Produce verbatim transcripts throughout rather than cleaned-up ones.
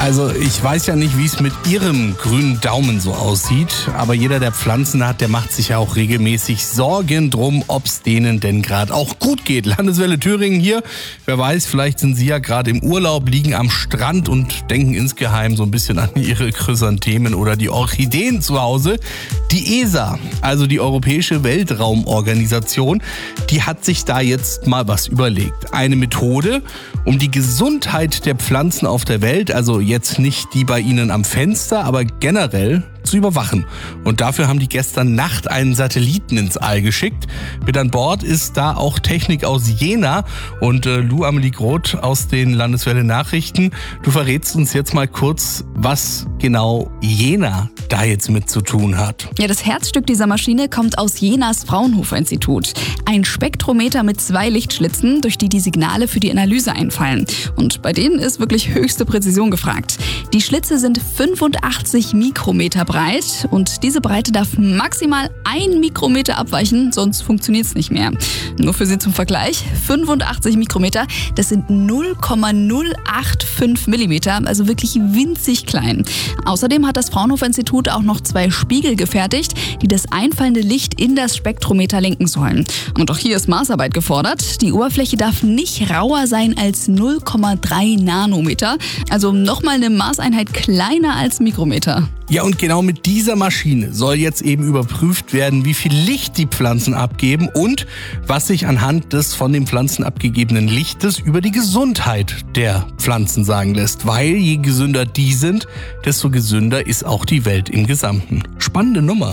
Also ich weiß ja nicht, wie es mit Ihrem grünen Daumen so aussieht, aber jeder, der Pflanzen hat, der macht sich ja auch regelmäßig Sorgen drum, ob es denen denn gerade auch gut geht. Landeswelle Thüringen hier, wer weiß, vielleicht sind Sie ja gerade im Urlaub, liegen am Strand und denken insgeheim so ein bisschen an Ihre Chrysanthemen oder die Orchideen zu Hause. Die E S A, also die Europäische Weltraumorganisation, die hat sich da jetzt mal was überlegt. Eine Methode, um die Gesundheit der Pflanzen auf der Welt, also jetzt nicht die bei Ihnen am Fenster, aber generell zu überwachen. Und dafür haben die gestern Nacht einen Satelliten ins All geschickt. Mit an Bord ist da auch Technik aus Jena und äh, Lou Amelie Groth aus den Landeswelle Nachrichten. Du verrätst uns jetzt mal kurz, was genau Jena da jetzt mit zu tun hat. Ja, das Herzstück dieser Maschine kommt aus Jenas Fraunhofer-Institut. Ein Spektrometer mit zwei Lichtschlitzen, durch die die Signale für die Analyse einfallen. Und bei denen ist wirklich höchste Präzision gefragt. Die Schlitze sind fünfundachtzig Mikrometer breit und diese Breite darf maximal ein Mikrometer abweichen, sonst funktioniert es nicht mehr. Nur für Sie zum Vergleich, fünfundachtzig Mikrometer, das sind null Komma null acht fünf Millimeter, also wirklich winzig klein. Außerdem hat das Fraunhofer-Institut auch noch zwei Spiegel gefertigt, die das einfallende Licht in das Spektrometer lenken sollen. Und auch hier ist Maßarbeit gefordert. Die Oberfläche darf nicht rauer sein als null Komma drei Nanometer, also nochmal eine Maßeinheit kleiner als Mikrometer. Ja, und genau mit dieser Maschine soll jetzt eben überprüft werden, wie viel Licht die Pflanzen abgeben und was sich anhand des von den Pflanzen abgegebenen Lichtes über die Gesundheit der Pflanzen sagen lässt. Weil je gesünder die sind, desto gesünder ist auch die Welt im Gesamten. Spannende Nummer.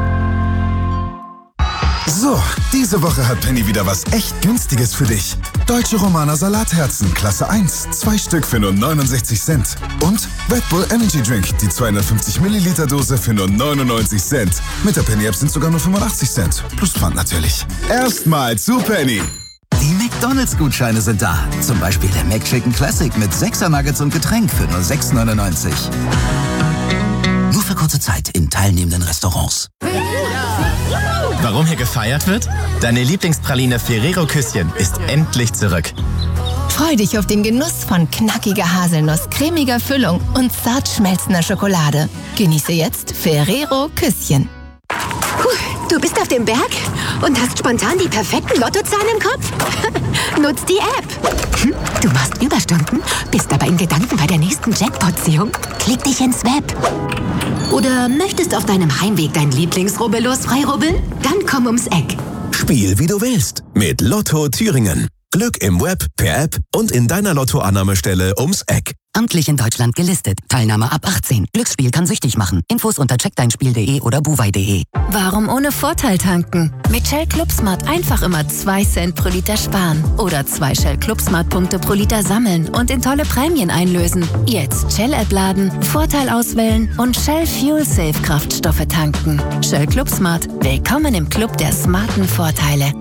So, diese Woche hat Penny wieder was echt Günstiges für dich. Deutsche Romaner Salatherzen, Klasse eins, zwei Stück für nur neunundsechzig Cent. Und Red Bull Energy Drink, die zweihundertfünfzig Milliliter Dose für nur neunundneunzig Cent. Mit der Penny App sind sogar nur fünfundachtzig Cent. Plus Pfand natürlich. Erstmal zu Penny. Die McDonalds-Gutscheine sind da. Zum Beispiel der McChicken Classic mit sechser Nuggets und Getränk für nur sechs neunundneunzig. Nur für kurze Zeit in teilnehmenden Restaurants. Warum hier gefeiert wird? Deine Lieblingspraline Ferrero Küsschen ist endlich zurück. Freu dich auf den Genuss von knackiger Haselnuss, cremiger Füllung und zart schmelzender Schokolade. Genieße jetzt Ferrero Küsschen. Puh, du bist auf dem Berg und hast spontan die perfekten Lottozahlen im Kopf? Nutz die App. Hm, du machst Überstunden, bist aber in Gedanken bei der nächsten Jackpot-Ziehung. Klick dich ins Web. Oder möchtest auf deinem Heimweg dein Lieblingsrubbellos freirubbeln? Dann komm ums Eck. Spiel wie du willst mit Lotto Thüringen. Glück im Web, per App und in deiner Lottoannahmestelle ums Eck. Amtlich in Deutschland gelistet. Teilnahme ab achtzehn. Glücksspiel kann süchtig machen. Infos unter check dein spiel punkt de oder buwei punkt de. Warum ohne Vorteil tanken? Mit Shell Club Smart einfach immer zwei Cent pro Liter sparen. Oder zwei Shell Club Smart Punkte pro Liter sammeln und in tolle Prämien einlösen. Jetzt Shell-App laden, Vorteil auswählen und Shell Fuel Safe Kraftstoffe tanken. Shell Club Smart. Willkommen im Club der smarten Vorteile.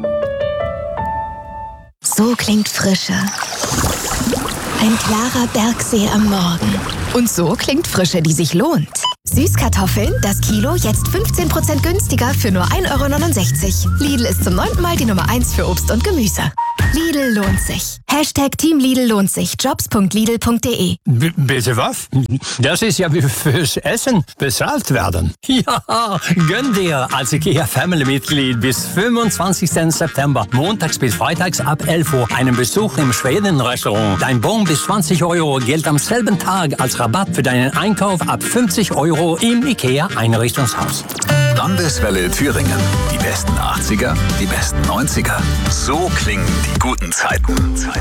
So klingt Frische. Ein klarer Bergsee am Morgen. Und so klingt Frische, die sich lohnt. Süßkartoffeln, das Kilo, jetzt fünfzehn Prozent günstiger für nur ein Euro neunundsechzig. Lidl ist zum neunten Mal die Nummer eins für Obst und Gemüse. Lidl lohnt sich. Hashtag Team Lidl lohnt sich. Jobs punkt lidl punkt de. B- bitte was? Das ist ja wie fürs Essen bezahlt werden. Ja, gönn dir als IKEA Family-Mitglied bis fünfundzwanzigsten September, montags bis freitags ab elf Uhr, einen Besuch im Schweden-Restaurant. Dein Bon bis zwanzig Euro gilt am selben Tag als Rabatt für deinen Einkauf ab fünfzig Euro im IKEA-Einrichtungshaus. Landeswelle Thüringen. Die besten achtziger, die besten neunziger. So klingen die guten Zeiten.